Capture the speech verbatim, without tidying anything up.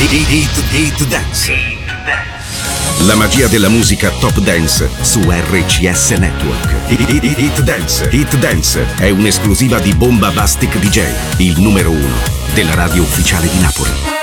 Hit, hit Dance. La magia della musica Top Dance su R C S Network. Hit, hit, hit Dance. Hit Dance è un'esclusiva di Bomba Bastic D J, il numero uno della radio ufficiale di Napoli.